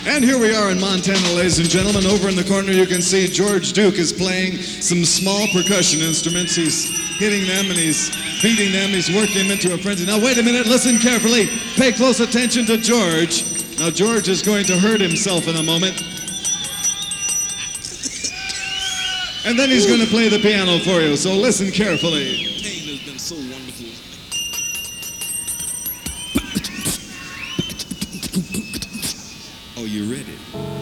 And here we are in Montana, ladies and gentlemen. Over in the corner you can see George Duke is playing some small percussion instruments. He's hitting them and he's beating them. He's working them into a frenzy. Now wait a minute, listen carefully. Pay close attention to George. Now George is going to hurt himself in a moment. And then he's going to play the piano for you, so listen carefully. Pain has been so wonderful. Oh, you ready?